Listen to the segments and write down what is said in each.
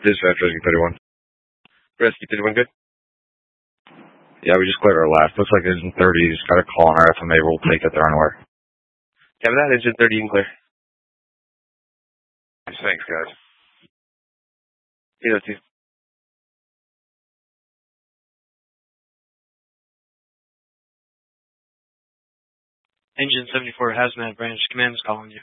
Dispatch, Rescue 31. Rescue 31, good? Yeah, we just cleared our last. Looks like Engine 30 just got a call on our FMA. We'll take it. They're unaware. Yeah, that Engine 30 in clear. Thanks, guys. You know, too. Engine 74 Hazmat Branch Command is calling you.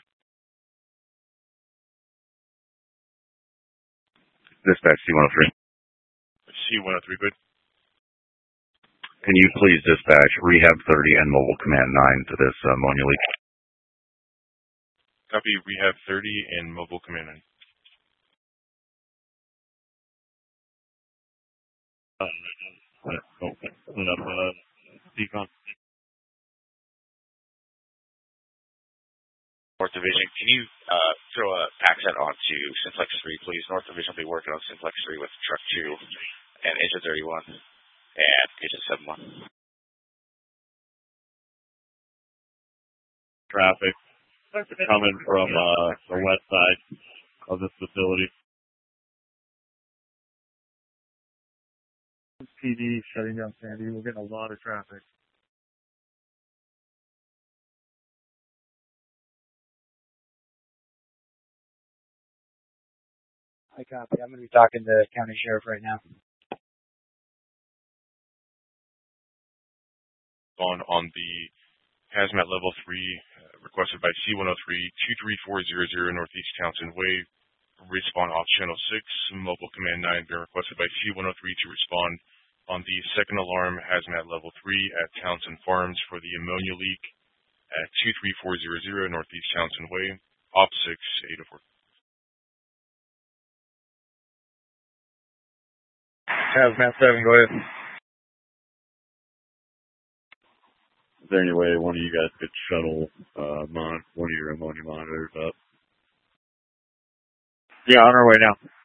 Dispatch C-103. C-103, good. Can you please dispatch Rehab 30 and Mobile Command 9 to this ammonia leak? Copy Rehab 30 and Mobile Command 9. Decon. North Division, can you throw a pack set onto Simplex 3, please? North Division will be working on Simplex 3 with Truck 2 and Engine 31 and Engine 71. Traffic coming from the west side of this facility. PD shutting down Sandy. We're getting a lot of traffic. I copy. I'm going to be talking to the county sheriff right now. On the Hazmat Level 3, requested by C-103, 23400 Northeast Townsend Way, respond off Channel 6, Mobile Command 9, being requested by C-103 to respond on the second alarm Hazmat Level 3 at Townsend Farms for the ammonia leak at 23400 Northeast Townsend Way, Op 6, 804. Hazmat 7, go ahead. Is there any way one of you guys could shuttle one of your ammonia monitors up? Yeah, on our way now.